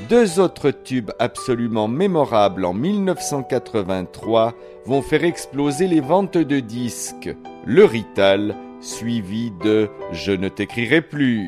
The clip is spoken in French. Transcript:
Deux autres tubes absolument mémorables en 1983 vont faire exploser les ventes de disques. Le Rital, suivi de « Je ne t'écrirai plus ».